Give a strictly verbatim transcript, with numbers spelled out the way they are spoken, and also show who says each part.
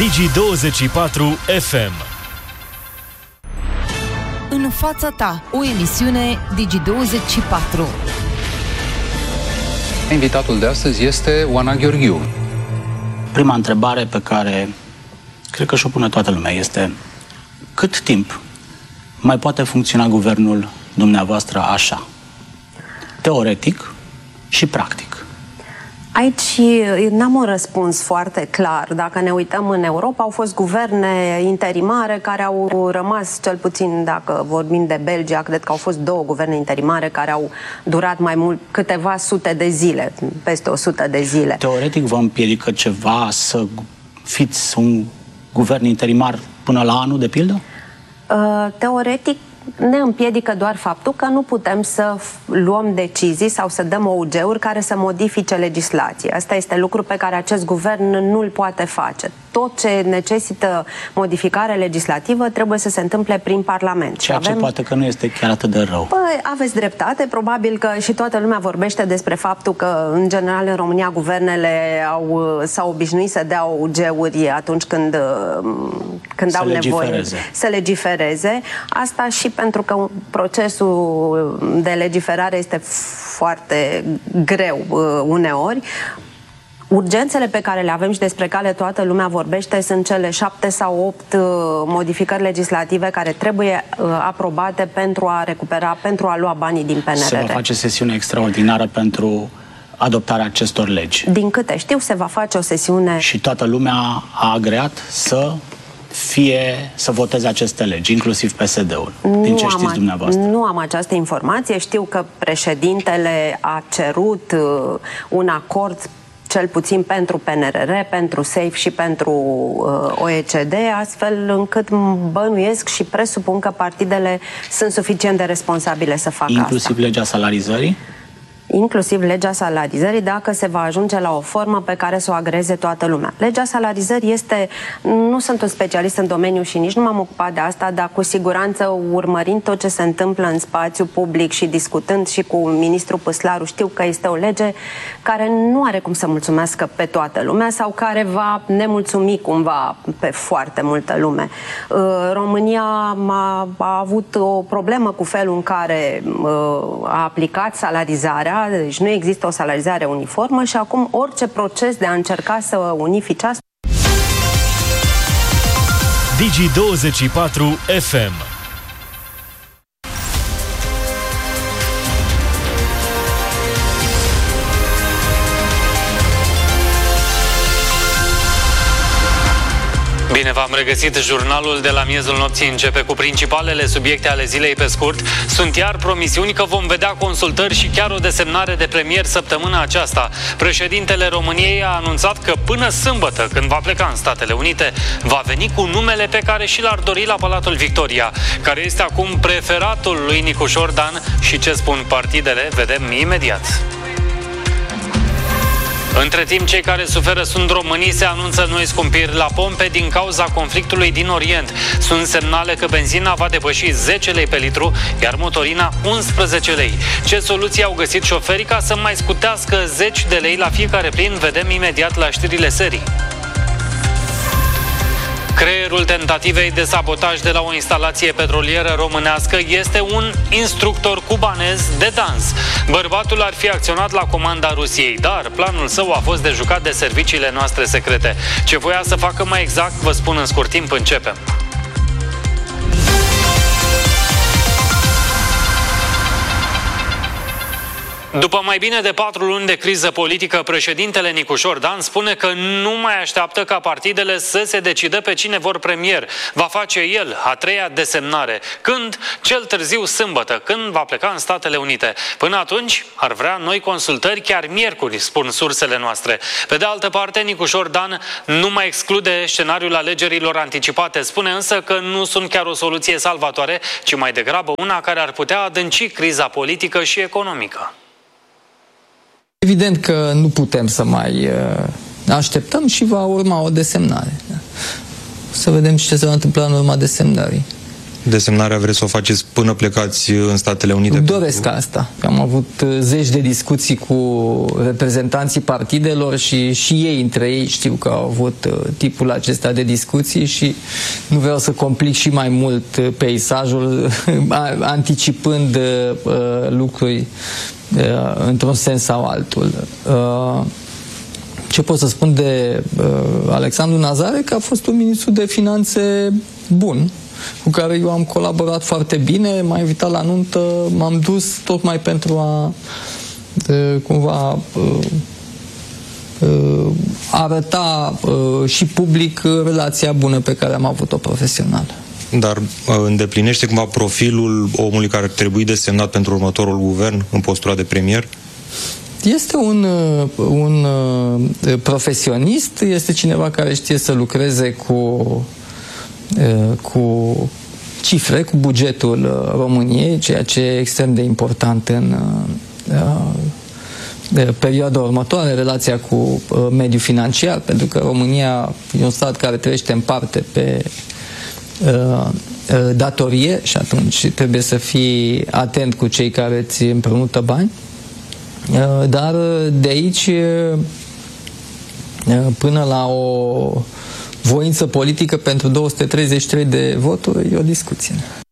Speaker 1: Digi douăzeci și patru F M.
Speaker 2: În fața ta, o emisiune Digi douăzeci și patru.
Speaker 3: Invitatul de astăzi este Oana Gheorghiu.
Speaker 4: Prima întrebare pe care cred că și-o pune toată lumea este: cât timp mai poate funcționa guvernul dumneavoastră așa? Teoretic și practic.
Speaker 5: Aici n-am un răspuns foarte clar. Dacă ne uităm în Europa, au fost guverne interimare care au rămas, cel puțin dacă vorbim de Belgia, cred că au fost două guverne interimare care au durat mai mult, câteva sute de zile, peste o sută de zile.
Speaker 4: Teoretic vă împiedică ceva să fiți un guvern interimar până la anul, de pildă?
Speaker 5: Uh, teoretic ne împiedică doar faptul că nu putem să luăm decizii sau să dăm O U G-uri care să modifice legislația. Asta este lucru pe care acest guvern nu îl poate face. Tot ce necesită modificare legislativă trebuie să se întâmple prin Parlament.
Speaker 4: Ceea
Speaker 5: avem...
Speaker 4: ce poate că nu este chiar atât de rău.
Speaker 5: Păi, aveți dreptate. Probabil că și toată lumea vorbește despre faptul că, în general, în România, guvernele au, s-au obișnuit să dea O U G-uri atunci când, când au nevoie să legifereze. Asta și pentru că procesul de legiferare este foarte greu uneori. Urgențele pe care le avem și despre care toată lumea vorbește sunt cele șapte sau opt modificări legislative care trebuie aprobate pentru a recupera, pentru a lua banii din P N R R.
Speaker 4: Se va face sesiune extraordinară pentru adoptarea acestor legi.
Speaker 5: Din câte știu, se va face o sesiune...
Speaker 4: Și toată lumea a agreat să fie să voteze aceste legi, inclusiv P S D-ul, din ce știți dumneavoastră.
Speaker 5: Nu am această informație. Știu că președintele a cerut uh, un acord cel puțin pentru P N R R, pentru SAFE și pentru uh, O E C D, astfel încât bănuiesc și presupun că partidele sunt suficient de responsabile să facă
Speaker 4: inclusiv
Speaker 5: asta.
Speaker 4: Inclusiv legea salarizării?
Speaker 5: Inclusiv legea salarizării, dacă se va ajunge la o formă pe care să o agreze toată lumea. Legea salarizării este, nu sunt un specialist în domeniu și nici nu m-am ocupat de asta, dar cu siguranță, urmărind tot ce se întâmplă în spațiu public și discutând și cu ministrul Păslaru, știu că este o lege care nu are cum să mulțumească pe toată lumea sau care va nemulțumi cumva pe foarte multă lume. România a, a avut o problemă cu felul în care a aplicat salarizarea. Deci nu există o salarizare uniformă și acum orice proces de a încerca să unifice asta.
Speaker 1: Digi douăzeci și patru F M.
Speaker 6: Bine v-am regăsit, jurnalul de la miezul nopții începe cu principalele subiecte ale zilei pe scurt. Sunt iar promisiuni că vom vedea consultări și chiar o desemnare de premier săptămâna aceasta. Președintele României a anunțat că până sâmbătă, când va pleca în Statele Unite, va veni cu numele pe care și l-ar dori la Palatul Victoria, care este acum preferatul lui Nicușor Dan. Și ce spun partidele, vedem imediat. Între timp, cei care suferă sunt românii, se anunță noi scumpiri la pompe din cauza conflictului din Orient. Sunt semnale că benzina va depăși zece lei pe litru, iar motorina unsprezece lei. Ce soluții au găsit șoferii ca să mai scutească zeci de lei la fiecare plin, vedem imediat la știrile serii. Creierul tentativei de sabotaj de la o instalație petrolieră românească este un instructor cubanez de dans. Bărbatul ar fi acționat la comanda Rusiei, dar planul său a fost de jucat de serviciile noastre secrete. Ce voia să facă mai exact, vă spun în scurt timp, începem. După mai bine de patru luni de criză politică, președintele Nicușor Dan spune că nu mai așteaptă ca partidele să se decidă pe cine vor premier. Va face el a treia desemnare. Când? Cel târziu sâmbătă, când va pleca în Statele Unite. Până atunci ar vrea noi consultări chiar miercuri, spun sursele noastre. Pe de altă parte, Nicușor Dan nu mai exclude scenariul alegerilor anticipate. Spune însă că nu sunt chiar o soluție salvatoare, ci mai degrabă una care ar putea adânci criza politică și economică.
Speaker 7: Evident că nu putem să mai așteptăm și va urma o desemnare. Să vedem ce se va întâmpla în urma desemnării.
Speaker 8: Desemnarea vreți să o faceți până plecați în Statele Unite?
Speaker 7: Doresc asta. Am avut zeci de discuții cu reprezentanții partidelor și și ei, între ei, știu că au avut tipul acesta de discuții și nu vreau să complic și mai mult peisajul, anticipând uh, lucruri uh, într-un sens sau altul. Uh, Ce pot să spun de uh, Alexandru Nazare? Că a fost un ministru de finanțe bun, cu care eu am colaborat foarte bine, m-a invitat la nuntă, m-am dus tocmai pentru a de, cumva uh, uh, arăta uh, și public relația bună pe care am avut-o profesional.
Speaker 8: Dar uh, îndeplinește cumva profilul omului care ar trebui desemnat pentru următorul guvern în postura de premier?
Speaker 7: Este un, un profesionist, este cineva care știe să lucreze cu, cu cifre, cu bugetul României, ceea ce e extrem de important în perioada următoare, relația cu mediul financiar, pentru că România e un stat care trăiește în parte pe datorie și atunci trebuie să fii atent cu cei care îți împrumută bani. Dar de aici până la o voință politică pentru două sute treizeci și trei de voturi e o discuție.